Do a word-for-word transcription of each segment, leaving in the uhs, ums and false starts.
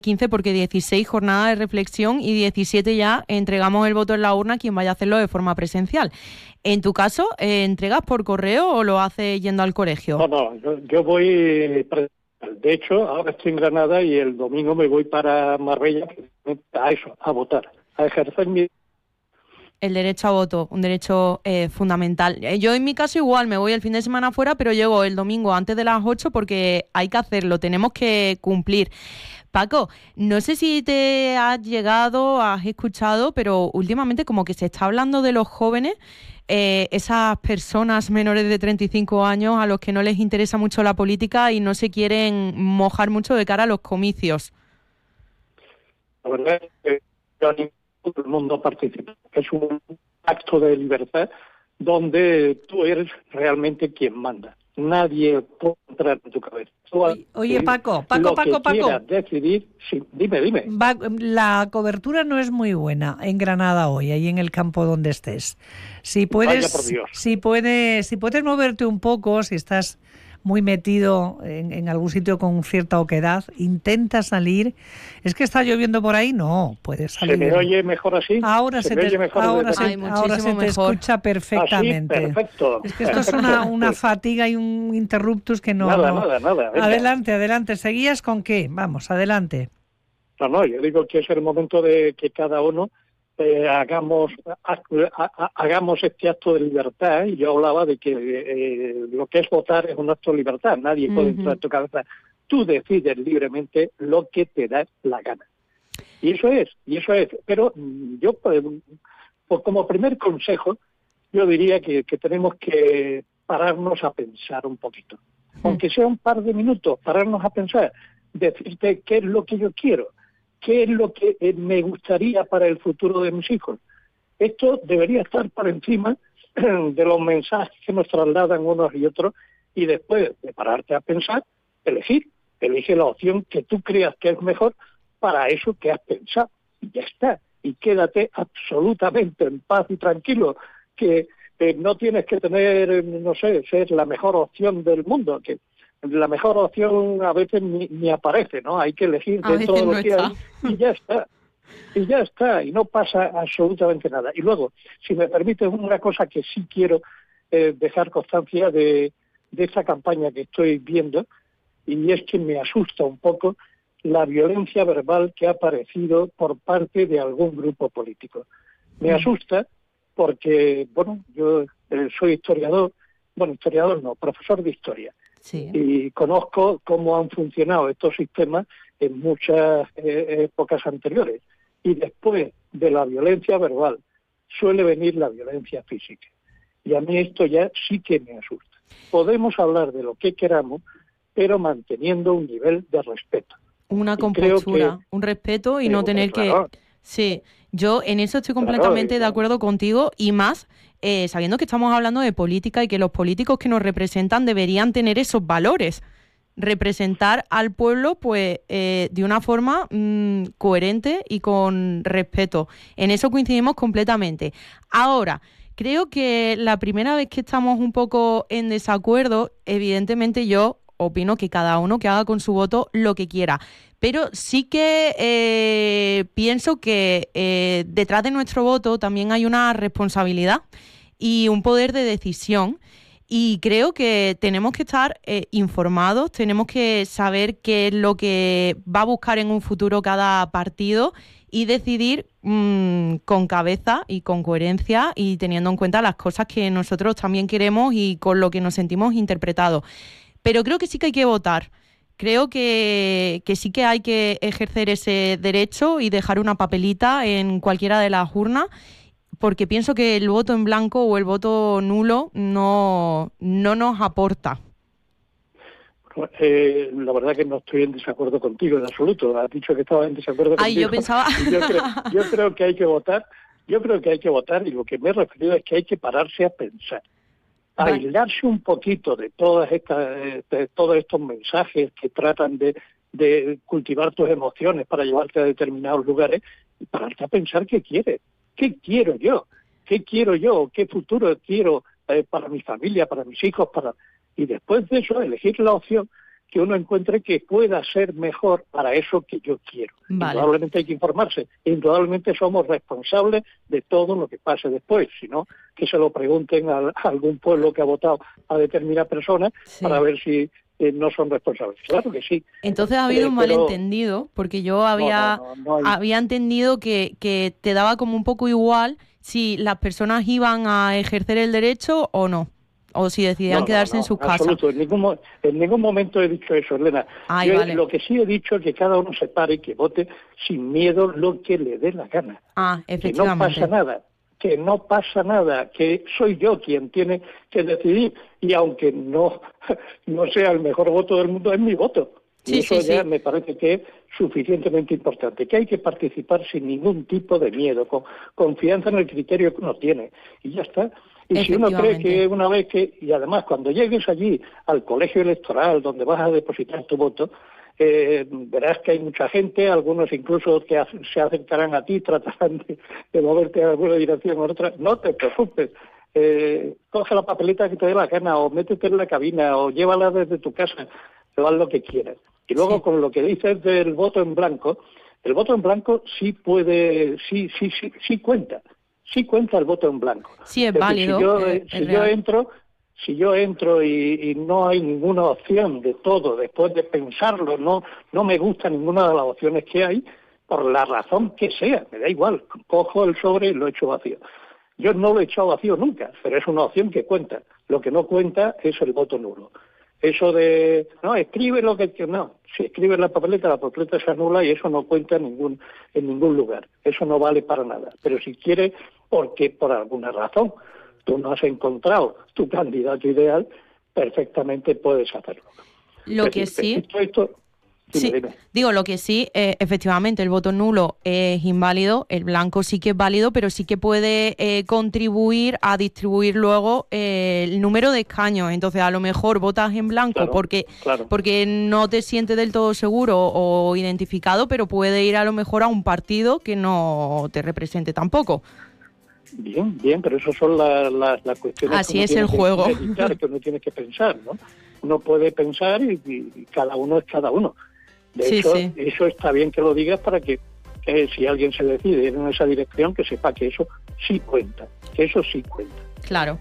quince porque dieciséis jornadas de reflexión y diecisiete ya entregamos el voto en la urna a quien vaya a hacerlo de forma presencial. En tu caso, eh, ¿entregas por correo o lo haces yendo al colegio? No, no, yo, yo voy presencial. De hecho, ahora estoy en Granada y el domingo me voy para Marbella a eso, a votar, a ejercer mi... El derecho a voto, un derecho eh, fundamental. Yo en mi caso igual, me voy el fin de semana fuera, pero llego el domingo antes de las ocho porque hay que hacerlo, tenemos que cumplir. Paco, no sé si te has llegado, has escuchado, pero últimamente como que se está hablando de los jóvenes, eh, esas personas menores de treinta y cinco años a los que no les interesa mucho la política y no se quieren mojar mucho de cara a los comicios. La verdad es que yo animo a todo el mundo a participar. Es un acto de libertad donde tú eres realmente quien manda. Nadie puede entrar en tu cabeza. Oye, oye, Paco, Paco, lo Paco, que Paco. quieras decidir, sí, dime, dime. Va, la cobertura no es muy buena en Granada hoy, ahí en el campo donde estés. Si puedes, Vaya por Dios. si puedes, si puedes moverte un poco, si estás muy metido en, en algún sitio con cierta oquedad, intenta salir. ¿Es que está lloviendo por ahí? No, puedes salir. ¿Se me oye mejor así? Ahora se, ¿Se te, me oye mejor ahora se, Ay, ahora se te mejor. escucha perfectamente. Así, perfecto. Es que esto es una, una fatiga y un interruptus que no... Nada, no. nada, nada. Venga. Adelante, adelante. ¿Seguías con qué? Vamos, adelante. No, no, yo digo que es el momento de que cada uno eh, hagamos ha, ha, hagamos este acto de libertad. Y yo hablaba de que eh, lo que es votar es un acto de libertad. Nadie uh-huh. puede entrar en tu cabeza. Tú decides libremente lo que te da la gana. Y eso es, y eso es. Pero yo, pues, pues como primer consejo, yo diría que, que tenemos que pararnos a pensar un poquito. Uh-huh. Aunque sea un par de minutos, pararnos a pensar, decirte qué es lo que yo quiero. ¿Qué es lo que me gustaría para el futuro de mis hijos? Esto debería estar por encima de los mensajes que nos trasladan unos y otros y después de pararte a pensar, elegir. Elige la opción que tú creas que es mejor para eso que has pensado. Y ya está. Y quédate absolutamente en paz y tranquilo, que eh, no tienes que tener, no sé, ser la mejor opción del mundo, que la mejor opción a veces ni, ni aparece, ¿no? Hay que elegir a dentro de lo no que está. hay y ya está. Y ya está, y no pasa absolutamente nada. Y luego, si me permites, una cosa que sí quiero eh, dejar constancia de, de esta campaña que estoy viendo, y es que me asusta un poco la violencia verbal que ha aparecido por parte de algún grupo político. Me asusta porque, bueno, yo eh, soy historiador, bueno, historiador no, profesor de historia. Sí. Y conozco cómo han funcionado estos sistemas en muchas eh, épocas anteriores. Y después de la violencia verbal suele venir la violencia física. Y a mí esto ya sí que me asusta. Podemos hablar de lo que queramos, pero manteniendo un nivel de respeto. Una compostura, que, un respeto y eh, no tener claro. que... Sí, yo en eso estoy completamente claro, de acuerdo contigo y más eh, sabiendo que estamos hablando de política y que los políticos que nos representan deberían tener esos valores, representar al pueblo pues eh, de una forma mmm, coherente y con respeto. En eso coincidimos completamente. Ahora, creo que la primera vez que estamos un poco en desacuerdo, evidentemente yo opino que cada uno que haga con su voto lo que quiera. Pero sí que eh, pienso que eh, detrás de nuestro voto también hay una responsabilidad y un poder de decisión. Y creo que tenemos que estar eh, informados, tenemos que saber qué es lo que va a buscar en un futuro cada partido y decidir mmm, con cabeza y con coherencia y teniendo en cuenta las cosas que nosotros también queremos y con lo que nos sentimos interpretados. Pero creo que sí que hay que votar. Creo que, que sí que hay que ejercer ese derecho y dejar una papelita en cualquiera de las urnas, porque pienso que el voto en blanco o el voto nulo no, no nos aporta. Bueno, eh, la verdad que no estoy en desacuerdo contigo en absoluto. Has dicho que estabas en desacuerdo Ay, contigo. yo pensaba... yo, creo, yo creo que hay que votar. Yo creo que hay que votar y lo que me he referido es que hay que pararse a pensar. Aislarse un poquito de todas estas, de todos estos mensajes que tratan de, de cultivar tus emociones para llevarte a determinados lugares y pararte a pensar qué quieres, qué quiero yo, qué quiero yo, qué futuro quiero eh, para mi familia, para mis hijos, para y después de eso elegir la opción que uno encuentre que pueda ser mejor para eso que yo quiero. Vale. Indudablemente hay que informarse, indudablemente somos responsables de todo lo que pase después, si no, que se lo pregunten a, a algún pueblo que ha votado a determinada persona sí. para ver si eh, no son responsables. Claro que sí. Entonces ha habido eh, un pero... malentendido, porque yo había, no, no, no, no hay... había entendido que, que te daba como un poco igual si las personas iban a ejercer el derecho o no. O si decidían no, quedarse no, no, en sus casas. Absoluto. En ningún, en ningún momento he dicho eso, Elena. Ay, Yo vale. Lo que sí he dicho es que cada uno se pare y que vote sin miedo lo que le dé la gana. Ah, efectivamente. Que no pasa nada, que no pasa nada, que soy yo quien tiene que decidir. Y aunque no, no sea el mejor voto del mundo, es mi voto. Y sí, eso sí, ya sí. me parece que es suficientemente importante, que hay que participar sin ningún tipo de miedo, con confianza en el criterio que uno tiene. Y ya está. Y si uno cree que una vez que, y además cuando llegues allí al colegio electoral donde vas a depositar tu voto, eh, verás que hay mucha gente, algunos incluso que se acercarán a ti, tratarán de, de moverte a alguna dirección o otra. No te preocupes, eh, coge la papeleta que te dé la gana o métete en la cabina o llévala desde tu casa, o haz lo que quieras. Y luego sí. con lo que dices del voto en blanco, el voto en blanco sí puede, sí, sí, sí, sí cuenta. Sí cuenta el voto en blanco. Sí, es, es válido. Si, yo, es, si es yo entro, si yo entro y, y no hay ninguna opción de todo, después de pensarlo, no, no me gusta ninguna de las opciones que hay, por la razón que sea, me da igual, cojo el sobre y lo echo vacío. Yo no lo he echado vacío nunca, pero es una opción que cuenta. Lo que no cuenta es el voto nulo. Eso de, no, escribe lo que... No, si escribes la papeleta, la papeleta se anula y eso no cuenta en ningún, en ningún lugar. Eso no vale para nada. Pero si quieres, porque por alguna razón tú no has encontrado tu candidato ideal, perfectamente puedes hacerlo. Lo Pero, que sí... Esto, esto, Sí, dime, dime. Digo, lo que sí, eh, efectivamente, el voto nulo es inválido, el blanco sí que es válido, pero sí que puede eh, contribuir a distribuir luego eh, el número de escaños. Entonces, a lo mejor votas en blanco claro, porque, claro. porque no te sientes del todo seguro o identificado, pero puede ir a lo mejor a un partido que no te represente tampoco. Bien, bien, pero eso son las la, la cuestiones Así es el juego. Que, meditar, que uno tiene que pensar, ¿no? Uno puede pensar y, y cada uno es cada uno. De sí, hecho, sí. eso está bien que lo digas para que, que si alguien se decide ir en esa dirección, que sepa que eso sí cuenta, que eso sí cuenta. Claro.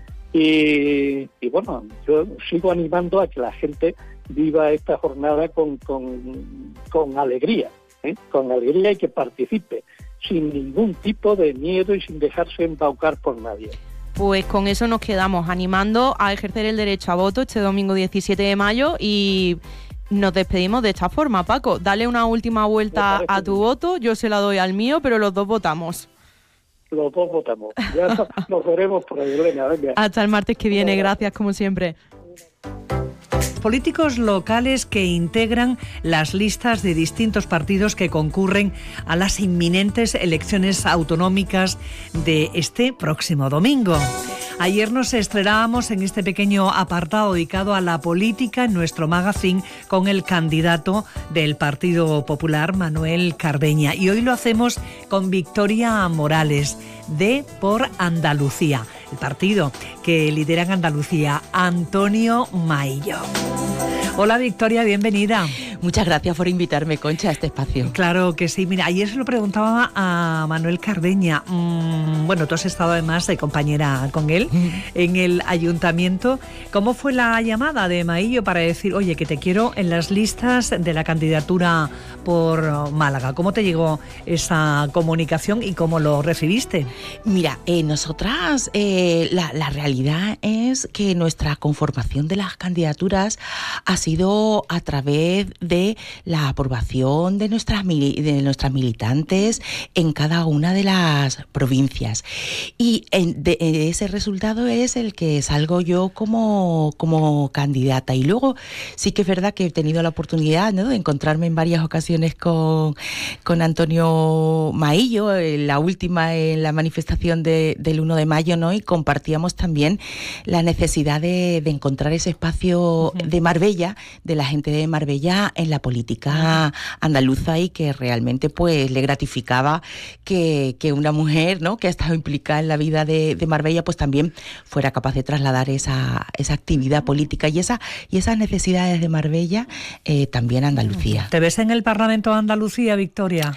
Y, y bueno, yo sigo animando a que la gente viva esta jornada con, con, con alegría, ¿eh? con alegría y que participe, sin ningún tipo de miedo y sin dejarse embaucar por nadie. Pues con eso nos quedamos, animando a ejercer el derecho a voto este domingo diecisiete de mayo y... Nos despedimos de esta forma, Paco. Dale una última vuelta a tu bien. voto, yo se la doy al mío, pero los dos votamos. Los dos votamos. Ya nos veremos por ahí, Elena. Venga. Hasta el martes que viene, gracias como siempre. Políticos locales que integran las listas de distintos partidos que concurren a las inminentes elecciones autonómicas de este próximo domingo. Ayer nos estrenábamos en este pequeño apartado dedicado a la política en nuestro magazine con el candidato del Partido Popular, Manuel Cardeña. Y hoy lo hacemos con Victoria Morales, de Por Andalucía, el partido que lidera en Andalucía, Antonio Maillo. Hola Victoria, bienvenida. Muchas gracias por invitarme, Concha, a este espacio. Claro que sí. Mira, ayer se lo preguntaba a Manuel Cardeña. Mm, bueno, tú has estado además de compañera con él en el ayuntamiento. ¿Cómo fue la llamada de Maillo para decir, oye, que te quiero en las listas de la candidatura por Málaga? ¿Cómo te llegó esa comunicación y cómo lo recibiste? Mira, eh, nosotras, eh, la, la realidad es que nuestra conformación de las candidaturas ha sido a través de la aprobación de nuestras, de nuestras militantes en cada una de las provincias. Y en, de, ese resultado es el que salgo yo como, como candidata. Y luego sí que es verdad que he tenido la oportunidad, ¿no?, de encontrarme en varias ocasiones con, con Antonio Maillo, la última en la manifestación de, del uno de mayo, ¿no? Y compartíamos también la necesidad de, de encontrar ese espacio uh-huh. de Marbella, de la gente de Marbella, en la política andaluza y que realmente pues le gratificaba que, que una mujer, ¿no?, que ha estado implicada en la vida de, de Marbella, pues también fuera capaz de trasladar esa, esa actividad política y, esa, y esas necesidades de Marbella eh, también a Andalucía. ¿Te ves en el Parlamento de Andalucía, Victoria?